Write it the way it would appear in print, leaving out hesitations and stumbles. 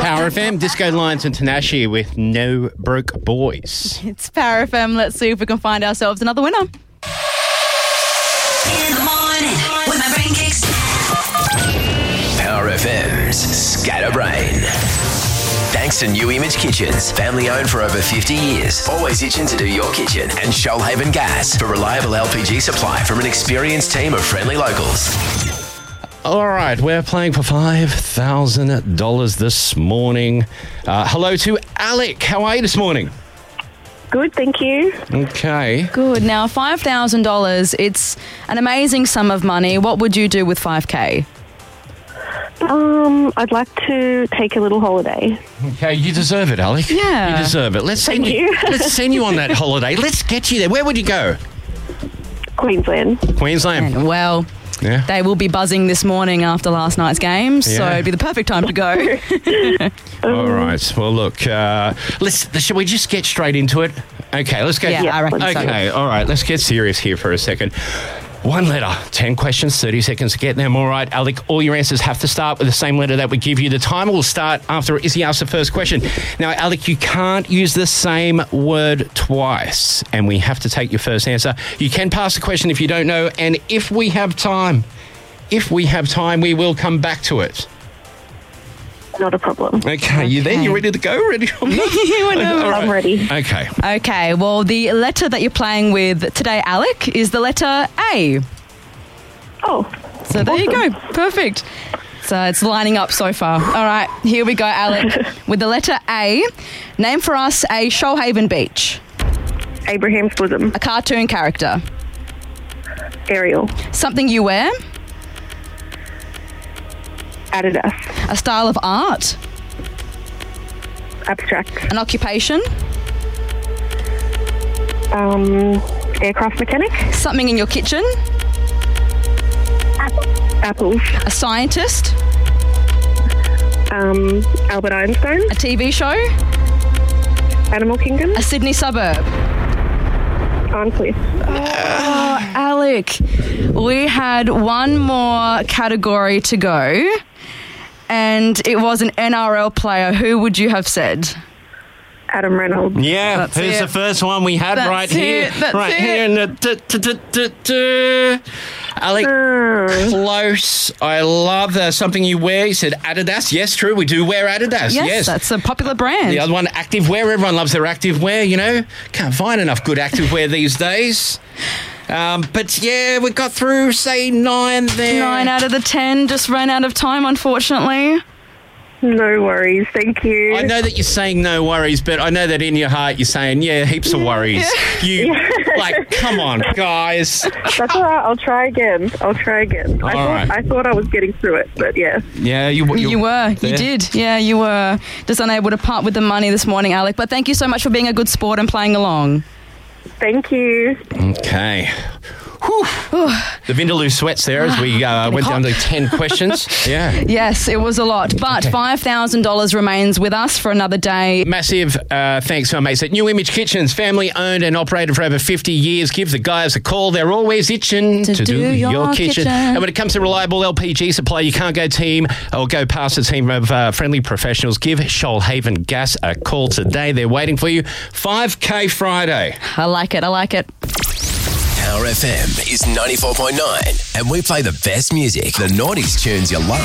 Power FM, Disco Lions and Tinashe with No Broke Boys. It's Power FM. Let's see if we can find ourselves another winner. In the morning, when my brain kicks. Power FM's Scatterbrain. Thanks to New Image Kitchens, family owned for over 50 years. Always itching to do your kitchen. And Shoalhaven Gas for reliable LPG supply from an experienced team of friendly locals. All right, we're playing for $5,000 this morning. Hello to Alec. How are you this morning? Good, thank you. Okay. Good. Now, $5,000, it's an amazing sum of money. What would you do with $5,000? I'd like to take a little holiday. Okay, you deserve it, Alec. Yeah. You deserve it. Let's send Thank you. Let's send you on that holiday. Let's get you there. Where would you go? Queensland. Queensland. Well, Yeah. they will be buzzing this morning after last night's game, so Yeah. it'd be the perfect time to go. All right. Well, look, shall we just get straight into it? Okay, let's go. Yeah, I reckon so. Okay, all right. Let's get serious here for a second. One letter, 10 questions, 30 seconds to get them. All right, Alec, all your answers have to start with the same letter that we give you. The timer will start after Izzy asks the first question. Now, Alec, you can't use the same word twice, and we have to take your first answer. You can pass the question if you don't know, and if we have time, we will come back to it. Not a problem. Okay, you there? You ready to go? Ready? I'm ready. Okay. Okay, well, the letter that you're playing with today, Alec, is the letter A. Oh, So there you go. Perfect. So it's lining up so far. All right, here we go, Alec. With the letter A, name for us a Shoalhaven beach, Abraham's bosom. a cartoon character, Ariel. something you wear, Adidas. a style of art, Abstract. an occupation, Aircraft mechanic. something in your kitchen, Apples. a scientist, Albert Einstein. a TV show, Animal Kingdom. a Sydney suburb. Arncliffe. Oh, Alec, we had one more category to go, and it was an NRL player. Who would you have said? Adam Reynolds. Yeah, That's here's it. the first one we had That's right here. it, that's Right it. here in the... Alec, close. I love something you wear. You said Adidas. Yes, true. We do wear Adidas. Yes, that's a popular brand. The other one, active wear. Everyone loves their active wear, you know. Can't find enough good active wear these days. But yeah, we got through, say, 9 there. 9 out of the 10 just ran out of time, unfortunately. No worries. Thank you. I know that you're saying no worries, but I know that in your heart you're saying, yeah, heaps of worries. You, like, come on, guys. That's all right. I'll try again. I thought I was getting through it, but yeah. Yeah, you You were. there. You did. Yeah, you were. Just unable to part with the money this morning, Alec. But thank you so much for being a good sport and playing along. Thank you. Okay. Whew. The Vindaloo sweats there as we went down to 10 questions. Yeah. Yes, it was a lot. But $5,000 remains with us for another day. Massive thanks to our mates at New Image Kitchens, family owned and operated for over 50 years. Give the guys a call. They're always itching to do your kitchen. And when it comes to reliable LPG supply, you can't go team or go past a team of friendly professionals. Give Shoalhaven Gas a call today. They're waiting for you. 5K Friday. I like it. Power FM is 94.9 and we play the best music, the noughties tunes you love.